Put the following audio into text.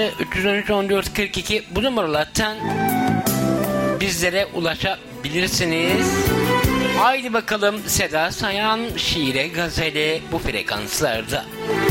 313 14 42 bu numaralardan bizlere ulaşabilirsiniz. Haydi bakalım Seda Sayan şiire gazeli bu frekanslarda.